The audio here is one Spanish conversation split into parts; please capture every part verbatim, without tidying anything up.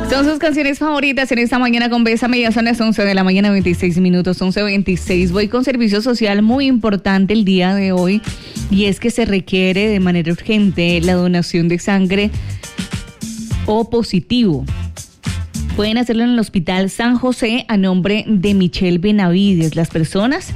Son sus canciones favoritas en esta mañana con Bésame. Ya son las once de la mañana, veintiséis minutos, once veintiséis. Voy con servicio social muy importante el día de hoy, y es que se requiere de manera urgente la donación de sangre O positivo. Pueden hacerlo en el Hospital San José a nombre de Michelle Benavides. Las personas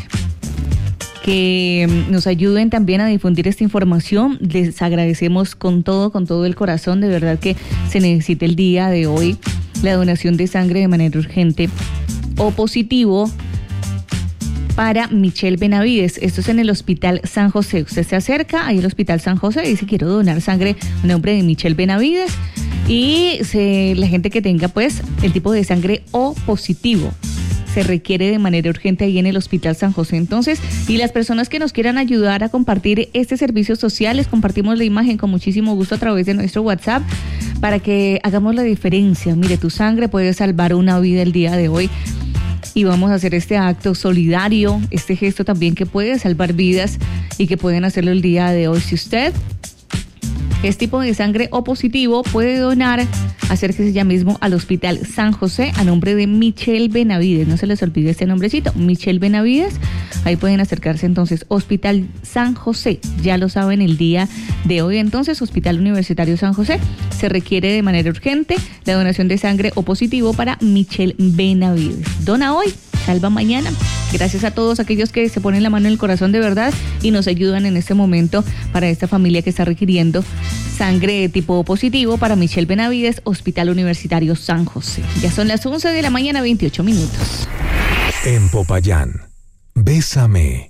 que nos ayuden también a difundir esta información, les agradecemos con todo, con todo el corazón. De verdad que se necesita el día de hoy la donación de sangre de manera urgente O positivo para Michelle Benavides. Esto es en el Hospital San José. Usted se acerca ahí al Hospital San José y dice: quiero donar sangre a nombre de Michelle Benavides. Y se, la gente que tenga pues el tipo de sangre O positivo se requiere de manera urgente ahí en el Hospital San José. Entonces, y las personas que nos quieran ayudar a compartir este servicio social, les compartimos la imagen con muchísimo gusto a través de nuestro WhatsApp para que hagamos la diferencia. Mire, tu sangre puede salvar una vida el día de hoy, y vamos a hacer este acto solidario, este gesto también que puede salvar vidas y que pueden hacerlo el día de hoy. Si usted es tipo de sangre O positivo, puede donar, acérquese ya mismo al Hospital San José a nombre de Michelle Benavides. No se les olvide este nombrecito, Michelle Benavides. Ahí pueden acercarse entonces, Hospital San José. Ya lo saben el día de hoy. Entonces, Hospital Universitario San José, se requiere de manera urgente la donación de sangre O positivo para Michelle Benavides. Dona hoy, salva mañana. Gracias a todos aquellos que se ponen la mano en el corazón de verdad y nos ayudan en este momento para esta familia que está requiriendo sangre tipo O positivo para Michelle Benavides, Hospital Universitario San José. Ya son las once de la mañana, veintiocho minutos. En Popayán, Bésame.